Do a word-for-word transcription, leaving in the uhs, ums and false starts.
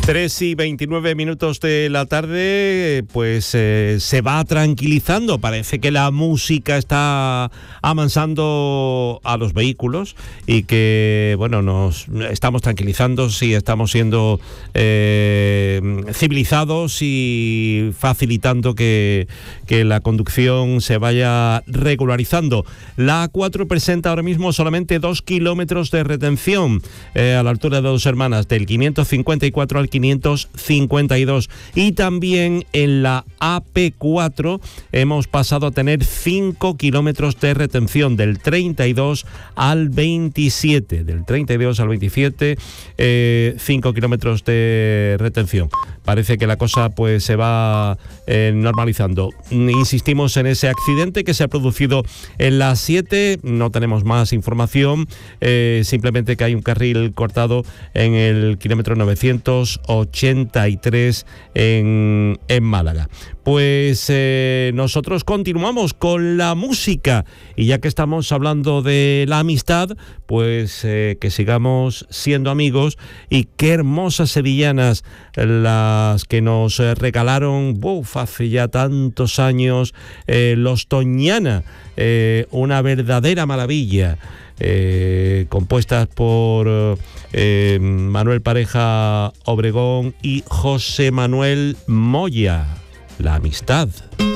tres y veintinueve minutos de la tarde, pues eh, se va tranquilizando. Parece que la música está amansando a los vehículos y que, bueno, nos estamos tranquilizando, sí, estamos siendo eh, civilizados y facilitando que, que la conducción se vaya regularizando. La A cuatro presenta ahora mismo solamente dos kilómetros de retención eh, a la altura de Dos Hermanas, del quinientos cincuenta y cuatro al quinientos cincuenta y dos, y también en la A P cuatro hemos pasado a tener cinco kilómetros de retención, del treinta y dos al veintisiete, del treinta y dos al veintisiete, eh, cinco kilómetros de retención. Parece que la cosa pues se va eh, normalizando. Insistimos en ese accidente que se ha producido en la siete, no tenemos más información, eh, simplemente que hay un carril cortado en el kilómetro novecientos ochenta y tres en, en Málaga. Pues eh, nosotros continuamos con la música, y ya que estamos hablando de la amistad, pues eh, que sigamos siendo amigos. Y qué hermosas sevillanas las que nos eh, regalaron uf, hace ya tantos años eh, los Toñana, eh, una verdadera maravilla. Eh, compuestas por eh, Manuel Pareja Obregón y José Manuel Moya. La amistad.